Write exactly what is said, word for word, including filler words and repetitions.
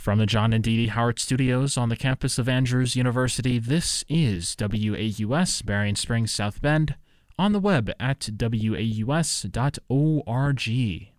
From the John and Dee Dee Howard Studios on the campus of Andrews University, this is W A U S, Berrien Springs, South Bend, on the web at W A U S dot org.